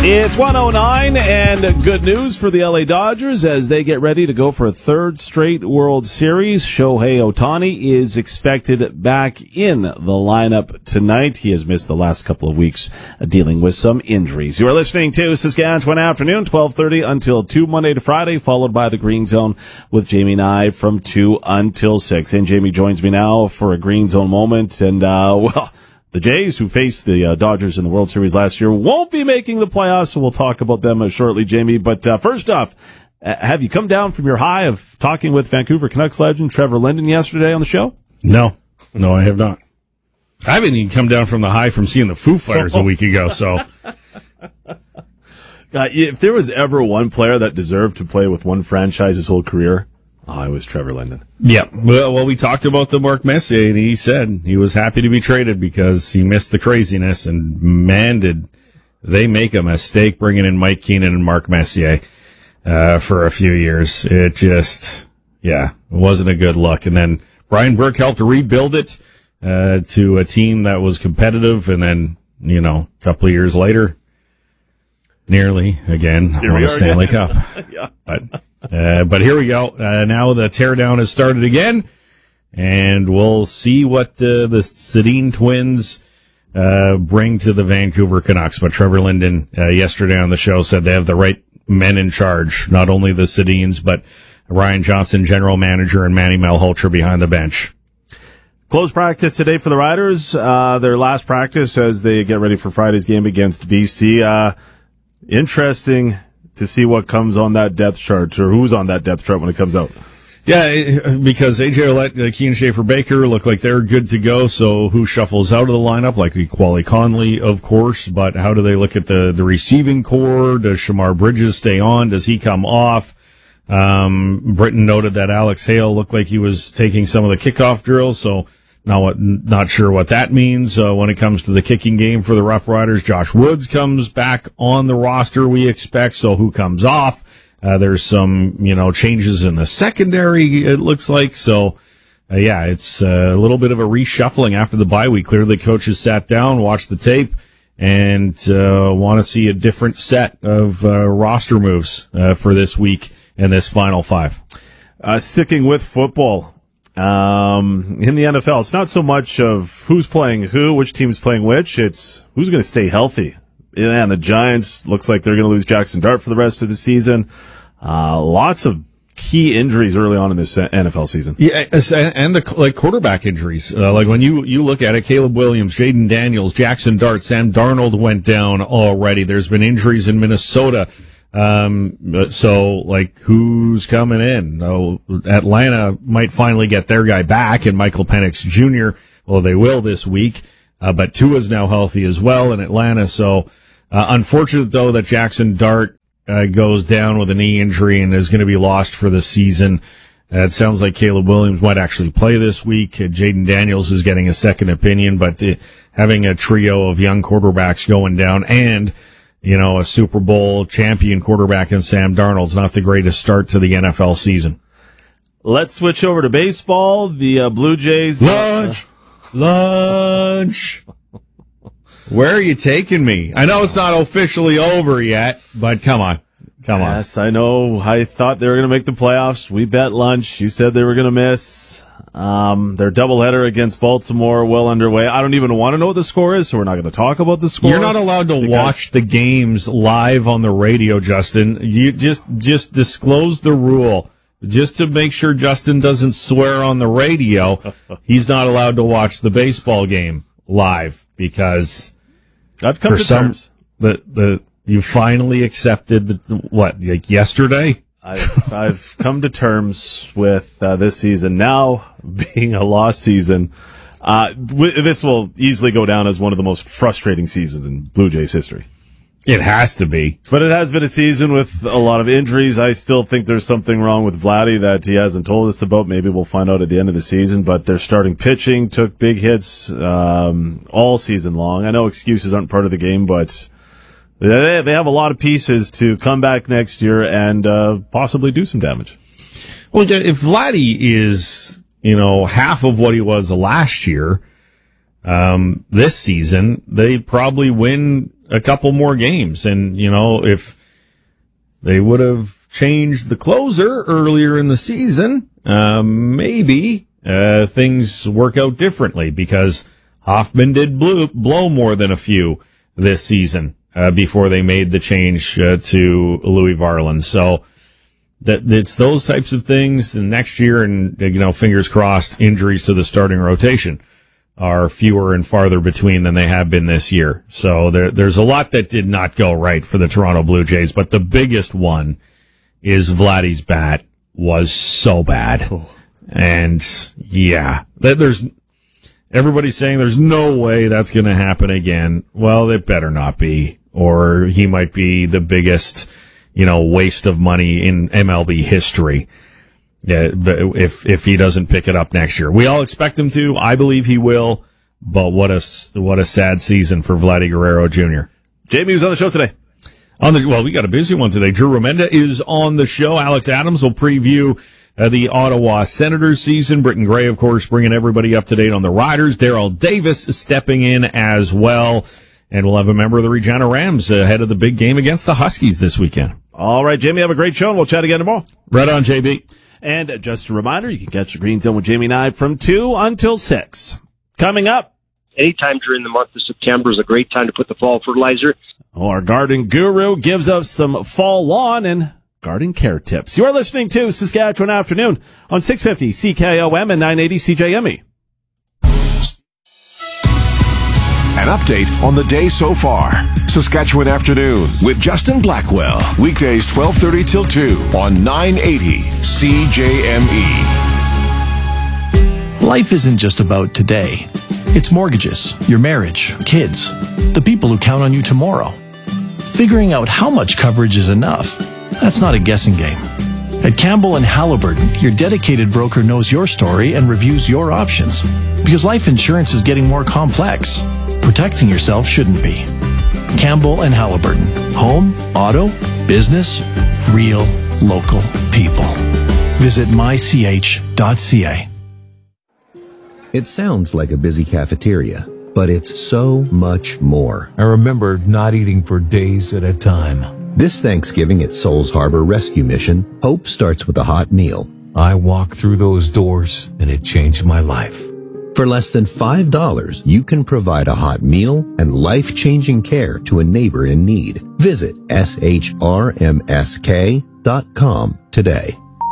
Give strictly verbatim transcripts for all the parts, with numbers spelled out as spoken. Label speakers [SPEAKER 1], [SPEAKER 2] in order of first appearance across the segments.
[SPEAKER 1] It's one oh nine, and good news for the L A Dodgers as they get ready to go for a third straight World Series. Shohei Ohtani is expected back in the lineup tonight. He has missed the last couple of weeks uh, dealing with some injuries. You are listening to Saskatchewan Afternoon, twelve thirty until two, Monday to Friday, followed by the Green Zone with Jamie and I from two until six. And Jamie joins me now for a Green Zone moment, and, uh, well... the Jays, who faced the uh, Dodgers in the World Series last year, won't be making the playoffs, so we'll talk about them uh, shortly, Jamie. But uh, first off, uh, have you come down from your high of talking with Vancouver Canucks legend Trevor Linden yesterday on the show?
[SPEAKER 2] No. No, I have not. I haven't even come down from the high from seeing the Foo Fighters a week ago, so...
[SPEAKER 1] Uh, if there was ever one player that deserved to play with one franchise his whole career, oh, it was Trevor Linden.
[SPEAKER 2] Yeah. Well, well, we talked about the Mark Messier, and he said he was happy to be traded because he missed the craziness, and man, did they make a mistake bringing in Mike Keenan and Mark Messier uh, for a few years. It just, yeah, it wasn't a good look. And then Brian Burke helped to rebuild it uh, to a team that was competitive, and then, you know, a couple of years later, nearly again won a Stanley Cup. Yeah. But, uh, but here we go. Uh, now the teardown has started again, and we'll see what the, the Sedin twins uh, bring to the Vancouver Canucks. But Trevor Linden uh, yesterday on the show said they have the right men in charge, not only the Sedins, but Ryan Johnson, general manager, and Manny Malhotra behind the bench.
[SPEAKER 1] Closed practice today for the Riders. Uh, their last practice as they get ready for Friday's game against B C. Uh, interesting to see what comes on that depth chart, or who's on that depth chart when it comes out.
[SPEAKER 2] Yeah, because A J Ouellette, uh, Keane Schaefer-Baker look like they're good to go, so who shuffles out of the lineup? Like Quali Conley, of course, but how do they look at the, the receiving core? Does Shamar Bridges stay on? Does he come off? Um, Britton noted that Alex Hale looked like he was taking some of the kickoff drills, so now what, not sure what that means uh, when it comes to the kicking game for the Rough Riders. Josh Woods comes back on the roster, we expect, so who comes off? Uh, there's some, you know, changes in the secondary, it looks like. So, uh, yeah, it's uh, a little bit of a reshuffling after the bye week. Clearly, coaches sat down, watched the tape, and uh, want to see a different set of uh, roster moves uh, for this week and this final five.
[SPEAKER 1] Uh, sticking with football. Um, in the N F L, it's not so much of who's playing who, which team's playing which. It's who's going to stay healthy. Yeah, and the Giants looks like they're going to lose Jackson Dart for the rest of the season. Uh, lots of key injuries early on in this N F L season.
[SPEAKER 2] Yeah, and the like quarterback injuries. Uh, like when you, you look at it, Caleb Williams, Jaden Daniels, Jackson Dart, Sam Darnold went down already. There's been injuries in Minnesota. Um, so like who's coming in? Oh, Atlanta might finally get their guy back, and Michael Penix Junior Well, they will this week, uh, but Tua's now healthy as well in Atlanta. So, uh, unfortunate though that Jackson Dart, uh, goes down with a knee injury and is going to be lost for the season. Uh, it sounds like Caleb Williams might actually play this week. Uh, Jaden Daniels is getting a second opinion, but the, having a trio of young quarterbacks going down and you know, a Super Bowl champion quarterback in Sam Darnold's not the greatest start to the N F L season.
[SPEAKER 1] Let's switch over to baseball. The uh, Blue Jays.
[SPEAKER 2] Lunch! Uh, Lunch! Where are you taking me? I know it's not officially over yet, but come on. Come on.
[SPEAKER 1] Yes, I know. I thought they were going to make the playoffs. We bet lunch. You said they were going to miss. Um, their doubleheader against Baltimore well underway. I don't even want to know what the score is, so we're not going to talk about the score.
[SPEAKER 2] You're not allowed to watch the games live on the radio, Justin. You just just disclose the rule. Just to make sure Justin doesn't swear on the radio, he's not allowed to watch the baseball game live because
[SPEAKER 1] I've come to
[SPEAKER 2] some,
[SPEAKER 1] terms.
[SPEAKER 2] The the you finally accepted the, what, like yesterday?
[SPEAKER 1] I've, I've come to terms with uh, this season now being a lost season. Uh, w- this will easily go down as one of the most frustrating seasons in Blue Jays history.
[SPEAKER 2] It has to be.
[SPEAKER 1] But it has been a season with a lot of injuries. I still think there's something wrong with Vladdy that he hasn't told us about. Maybe we'll find out at the end of the season. But their starting pitching took big hits um, all season long. I know excuses aren't part of the game, but They they have a lot of pieces to come back next year and uh, possibly do some damage.
[SPEAKER 2] Well, if Vladdy is, you know, half of what he was last year, um, this season, they probably win a couple more games. And, you know, if they would have changed the closer earlier in the season, um, maybe uh, things work out differently, because Hoffman did blow, blow more than a few this season uh, before they made the change uh, to Louis Varland. So that it's those types of things. And next year, and you know, fingers crossed, injuries to the starting rotation are fewer and farther between than they have been this year. So there, there's a lot that did not go right for the Toronto Blue Jays, but the biggest one is Vladdy's bat was so bad. Oh. And yeah, there's, everybody's saying there's no way that's going to happen again. Well, it better not be, or he might be the biggest, you know, waste of money in M L B history. Yeah, but if if he doesn't pick it up next year, we all expect him to. I believe he will. But what a what a sad season for Vladdy Guerrero Junior
[SPEAKER 1] Jamie was on the show today.
[SPEAKER 2] On the well, we got a busy one today. Drew Remenda is on the show. Alex Adams will preview uh, the Ottawa Senators season. Britton Gray, of course, bringing everybody up to date on the Riders. Darrell Davis stepping in as well. And we'll have a member of the Regina Rams ahead of the big game against the Huskies this weekend.
[SPEAKER 1] All right, Jamie, have a great show, and we'll chat again tomorrow.
[SPEAKER 2] Right on, J B.
[SPEAKER 1] And just a reminder, you can catch the Green Zone with Jamie and I from two until six. Coming up.
[SPEAKER 3] Anytime during the month of September is a great time to put the fall fertilizer.
[SPEAKER 1] Our garden guru gives us some fall lawn and garden care tips. You are listening to Saskatchewan Afternoon on six fifty C K O M and nine eighty C J M E.
[SPEAKER 4] An update on the day so far. Saskatchewan Afternoon with Justin Blackwell. Weekdays twelve thirty till two on nine eighty C J M E.
[SPEAKER 5] Life isn't just about today. It's mortgages, your marriage, kids, the people who count on you tomorrow. Figuring out how much coverage is enough, that's not a guessing game. At Campbell and Halliburton, your dedicated broker knows your story and reviews your options. Because life insurance is getting more complex. Protecting yourself shouldn't be. Campbell and Halliburton. Home, auto, business, real, local people. Visit my c h dot c a.
[SPEAKER 6] It sounds like a busy cafeteria, but it's so much more.
[SPEAKER 7] I remember not eating for days at a time.
[SPEAKER 6] This Thanksgiving at Souls Harbor Rescue Mission, hope starts with a hot meal.
[SPEAKER 7] I walked through those doors, and it changed my life.
[SPEAKER 6] For less than five dollars, you can provide a hot meal and life-changing care to a neighbor in need. Visit S H R M S K dot com today.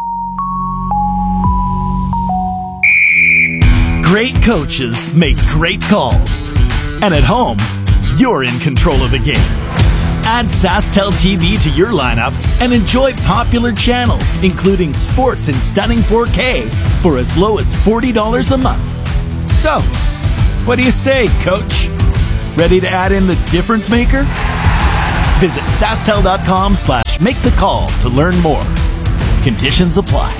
[SPEAKER 8] Great coaches make great calls. And at home, you're in control of the game. Add SaskTel T V to your lineup and enjoy popular channels, including sports in stunning four K for as low as forty dollars a month. So, what do you say, Coach? Ready to add in the difference maker? Visit SaskTel.com slash make the call to learn more. Conditions apply.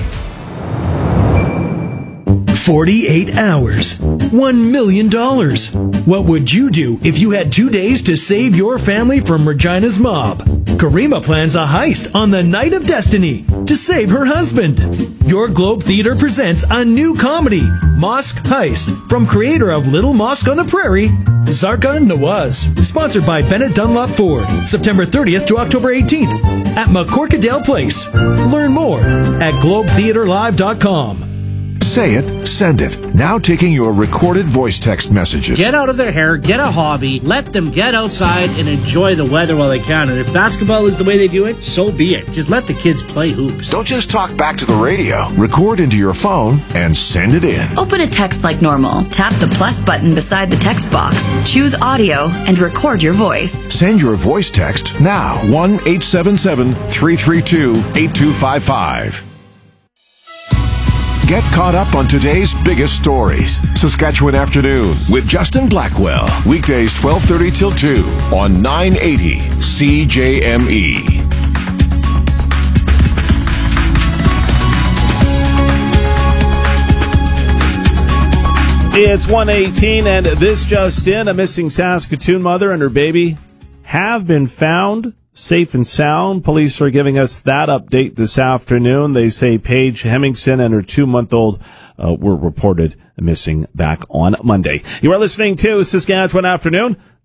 [SPEAKER 9] forty-eight hours. one million dollars. What would you do if you had two days to save your family from Regina's mob? Karima plans a heist on the Night of Destiny to save her husband. Your Globe Theater presents a new comedy, Mosque Heist, from creator of Little Mosque on the Prairie, Zarka Nawaz. Sponsored by Bennett Dunlop Ford. September thirtieth to October eighteenth at McCorkadale Place. Learn more at globe theater live dot com.
[SPEAKER 4] Say it, send it. Now taking your recorded voice text messages.
[SPEAKER 10] Get out of their hair, get a hobby, let them get outside and enjoy the weather while they can. And if basketball is the way they do it, so be it. Just let the kids play hoops.
[SPEAKER 4] Don't just talk back to the radio. Record into your phone and send it in.
[SPEAKER 11] Open a text like normal. Tap the plus button beside the text box. Choose audio and record your voice.
[SPEAKER 4] Send your voice text now. one eight seven seven, three three two, eight two five five. Get caught up on today's biggest stories. Saskatchewan Afternoon with Justin Blackwell. Weekdays twelve thirty till two on nine eighty C J M E.
[SPEAKER 1] It's one eighteen, and this just in, a missing Saskatoon mother and her baby have been found safe and sound. Police are giving us that update this afternoon. They say Paige Hemmingson and her two-month-old uh, were reported missing back on Monday. You are listening to Saskatchewan Afternoon.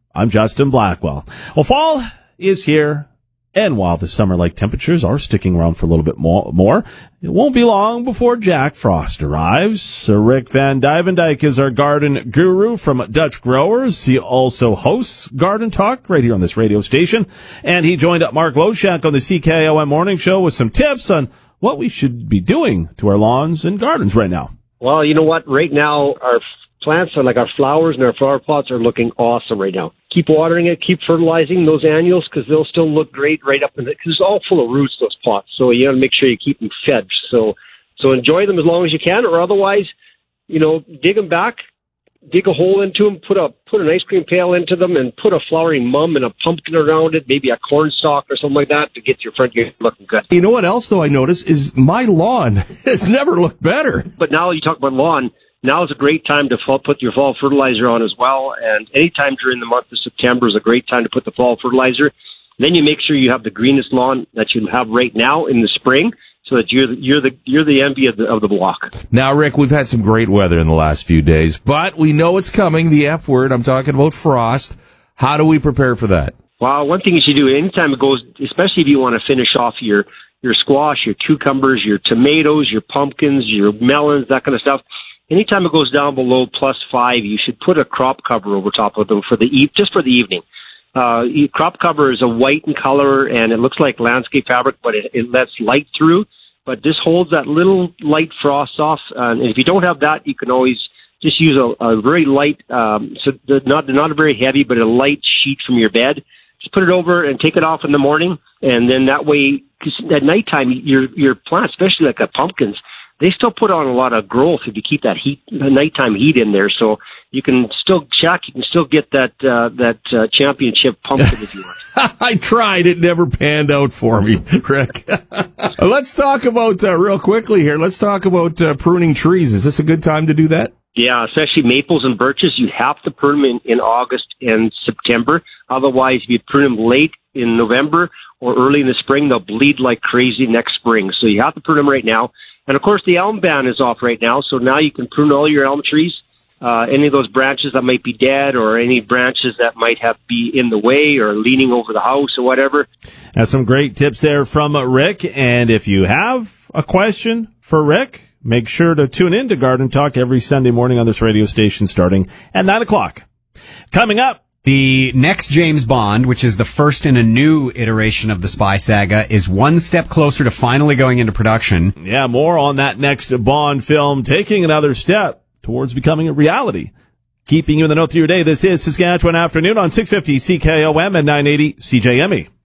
[SPEAKER 1] I'm Justin Blackwell. Well, fall is here, and while the summer-like temperatures are sticking around for a little bit more, more it won't be long before Jack Frost arrives. So Rick Van Dyvendyke is our garden guru from Dutch Growers. He also hosts Garden Talk right here on this radio station, and he joined up Mark Loshak on the C K O M Morning Show with some tips on what we should be doing to our lawns and gardens right now.
[SPEAKER 3] Well, you know what? Right now, our plants are like our flowers and our flower pots are looking awesome right now. Keep watering it, keep fertilizing those annuals because they'll still look great right up in the, because it's all full of roots, those pots. So you got to make sure you keep them fed. So, so enjoy them as long as you can, or otherwise, you know, dig them back, dig a hole into them, put a, put an ice cream pail into them and put a flowering mum and a pumpkin around it, maybe a corn stalk or something like that to get your front yard looking good.
[SPEAKER 12] You know what else though I noticed is my lawn has never looked better.
[SPEAKER 3] But now you talk about lawn. Now is a great time to fall, put your fall fertilizer on as well, and anytime during the month of September is a great time to put the fall fertilizer. Then you make sure you have the greenest lawn that you have right now in the spring, so that you're the, you're the you're the envy of the of the block.
[SPEAKER 12] Now, Rick, we've had some great weather in the last few days, but we know it's coming. The F word. I'm talking about frost. How do we prepare for that?
[SPEAKER 3] Well, one thing you should do anytime it goes, especially if you want to finish off your your squash, your cucumbers, your tomatoes, your pumpkins, your melons, that kind of stuff. Anytime it goes down below plus five, you should put a crop cover over top of them for the e- just for the evening. Uh, crop cover is a white in color, and it looks like landscape fabric, but it, it lets light through. But this holds that little light frost off. Uh, and if you don't have that, you can always just use a, a very light, um, so not not a very heavy, but a light sheet from your bed. Just put it over and take it off in the morning, and then that way, cause at nighttime, your your plants, especially like the pumpkins, they still put on a lot of growth if you keep that heat, the nighttime heat in there. So you can still check, you can still get that uh, that uh, championship pumpkin if you want.
[SPEAKER 12] I tried. It never panned out for me, Rick. Let's talk about, uh, real quickly here, let's talk about uh, pruning trees. Is this a good time to do that?
[SPEAKER 3] Yeah, especially maples and birches. You have to prune them in, in August and September. Otherwise, if you prune them late in November or early in the spring, they'll bleed like crazy next spring. So you have to prune them right now. And, of course, the elm ban is off right now, so now you can prune all your elm trees, uh, any of those branches that might be dead or any branches that might have be in the way or leaning over the house or whatever.
[SPEAKER 1] Now, some great tips there from Rick, and if you have a question for Rick, make sure to tune in to Garden Talk every Sunday morning on this radio station starting at nine o'clock. Coming up,
[SPEAKER 13] the next James Bond, which is the first in a new iteration of the spy saga, is one step closer to finally going into production.
[SPEAKER 1] Yeah, more on that next Bond film, taking another step towards becoming a reality. Keeping you in the know through your day, this is Saskatchewan Afternoon on six fifty C K O M and nine eighty C J M E.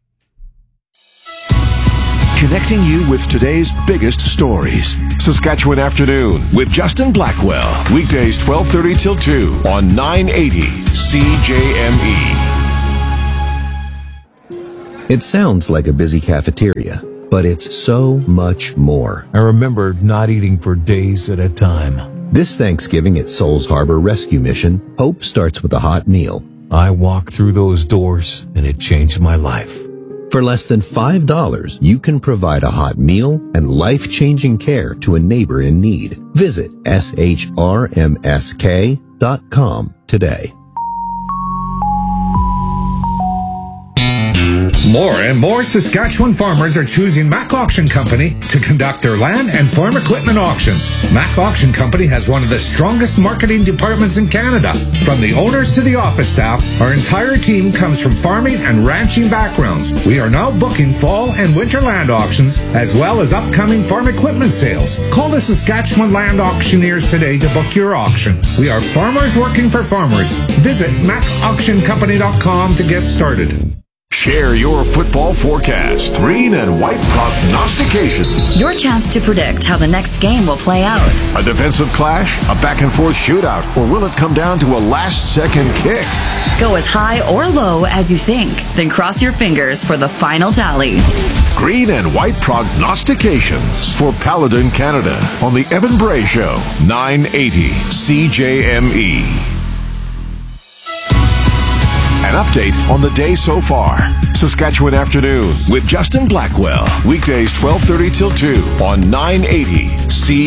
[SPEAKER 4] Connecting you with today's biggest stories. Saskatchewan Afternoon with Justin Blackwell. Weekdays twelve thirty till two on nine eighty C J M E.
[SPEAKER 6] It sounds like a busy cafeteria, but it's so much more.
[SPEAKER 7] I remember not eating for days at a time.
[SPEAKER 6] This Thanksgiving at Souls Harbor Rescue Mission, hope starts with a hot meal.
[SPEAKER 7] I walked through those doors, and it changed my life.
[SPEAKER 6] For less than five dollars, you can provide a hot meal and life-changing care to a neighbor in need. Visit S H R M S K dot com today.
[SPEAKER 14] More and more Saskatchewan farmers are choosing Mac Auction Company to conduct their land and farm equipment auctions. Mac Auction Company has one of the strongest marketing departments in Canada. From the owners to the office staff, our entire team comes from farming and ranching backgrounds. We are now booking fall and winter land auctions, as well as upcoming farm equipment sales. Call the Saskatchewan Land Auctioneers today to book your auction. We are farmers working for farmers. Visit mac auction company dot com to get started.
[SPEAKER 4] Share your football forecast. Green and white prognostications.
[SPEAKER 11] Your chance to predict how the next game will play out.
[SPEAKER 4] A defensive clash, a back-and-forth shootout, or will it come down to a last-second kick?
[SPEAKER 11] Go as high or low as you think, then cross your fingers for the final tally.
[SPEAKER 4] Green and white prognostications for Paladin Canada on the Evan Bray Show, nine eighty C J M E. An update on the day so far. Saskatchewan Afternoon with Justin Blackwell. Weekdays twelve thirty till two on nine eighty